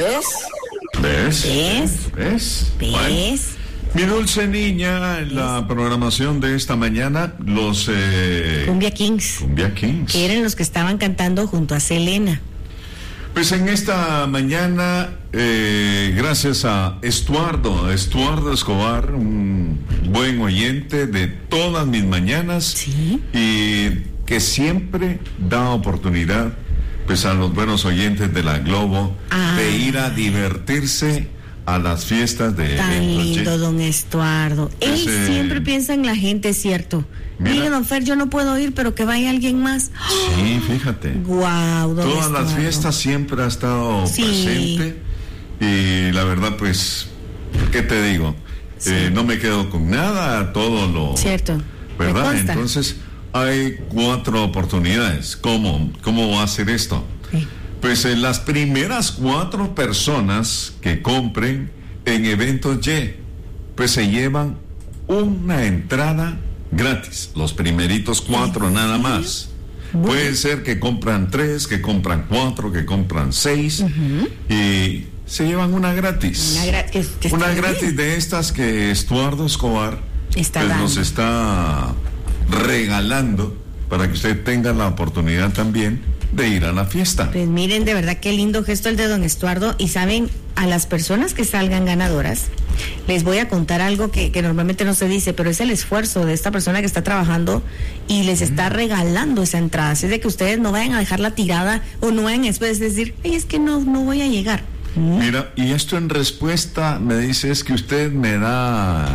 ¿Ves? Bueno, mi dulce niña, en la programación de esta mañana, los... Cumbia Kings. Que eran los que estaban cantando junto a Selena. Pues en esta mañana, gracias a Estuardo Escobar, un buen oyente de todas mis mañanas, ¿sí? Y que siempre da oportunidad, pues, a los buenos oyentes de la Globo, de ir a divertirse a las fiestas de... Tan lindo, don Estuardo. Él siempre piensa en la gente, es cierto. Mira, don Fer, yo no puedo ir, pero que vaya alguien más. Sí, fíjate. Guau, don Todas Estuardo. las fiestas siempre ha estado presente. Y la verdad, pues, ¿qué te digo? Sí. No me quedo con nada, todo lo... Cierto. ¿Verdad? Entonces, hay 4 oportunidades. ¿Cómo va a ser esto? Sí. Pues las primeras 4 personas que compren en Eventos Y, pues se llevan una entrada gratis, los primeritos 4 nada más. Bueno. Puede ser que compran 3, que compran 4, que compran 6, y se llevan una gratis. Una gratis de estas que Estuardo Escobar pues nos está regalando para que usted tenga la oportunidad también de ir a la fiesta. Pues miren, de verdad qué lindo gesto el de don Estuardo. Y saben, a las personas que salgan ganadoras, les voy a contar algo que normalmente no se dice, pero es el esfuerzo de esta persona que está trabajando y les está regalando esa entrada. Así de que ustedes no vayan a dejarla tirada o no vayan después de decir, ay, es que no voy a llegar. Mira, y esto en respuesta me dice, es que usted me da...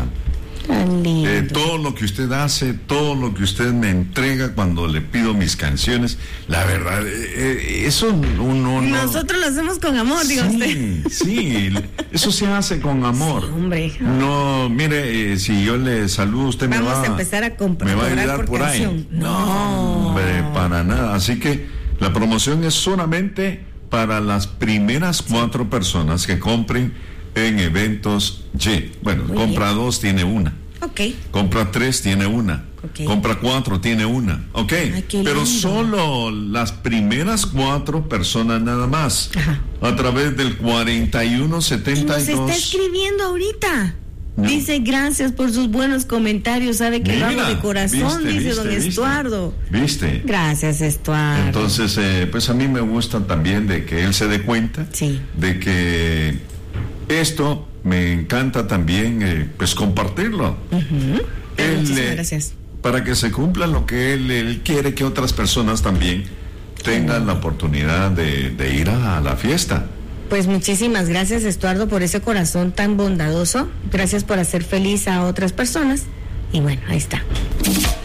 todo lo que usted hace, todo lo que usted me entrega cuando le pido mis canciones, la verdad, eso no... Nosotros lo hacemos con amor, diga usted. Sí, eso se hace con amor. Sí, hombre. No, mire, si yo le saludo, usted me va... Vamos a empezar a comprar, me va a ayudar por canción. Ahí. No, hombre, para nada. Así que la promoción es solamente para las primeras 4 personas que compren en Eventos Y. Bueno, muy compra bien. 2, tiene una. Ok. Compra 3, tiene una. Okay. Compra 4, tiene una. Ok. Ay, pero solo las primeras 4 personas nada más. Ajá. A través del 4172. Se está escribiendo ahorita. No. Dice, gracias por sus buenos comentarios. Sabe que lo hago de corazón, dice don Estuardo. ¿Viste? Gracias, Estuardo. Entonces, pues a mí me gusta también de que él se dé cuenta de que esto me encanta también, pues compartirlo. Muchísimas gracias. Para que se cumpla lo que él quiere que otras personas también tengan la oportunidad de ir a la fiesta. Pues muchísimas gracias, Estuardo, por ese corazón tan bondadoso. Gracias por hacer feliz a otras personas. Y bueno, ahí está.